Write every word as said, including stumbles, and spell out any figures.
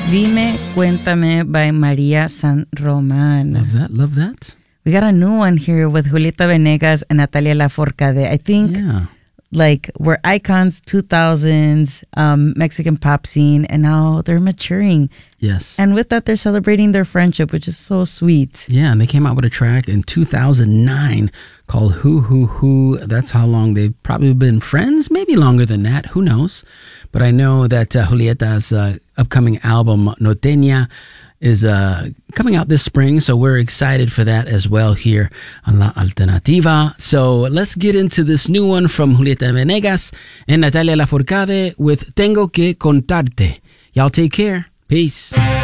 Dime Cuéntame by Maria San Roman. Love that, love that. We got a new one here with Julieta Venegas and Natalia Lafourcade. I think Yeah. like we're icons, two thousands, um, Mexican pop scene, and now they're maturing. Yes. And with that, they're celebrating their friendship, which is so sweet. Yeah, and they came out with a track in two thousand nine called Who Who Who. That's how long they've probably been friends, maybe longer than that, who knows. But I know that uh, Julieta's uh, upcoming album, Norteña, is uh, coming out this spring, so we're excited for that as well here on La Alternativa. So let's get into this new one from Julieta Venegas and Natalia Lafourcade with Tengo Que Contarte. Y'all take care. Peace.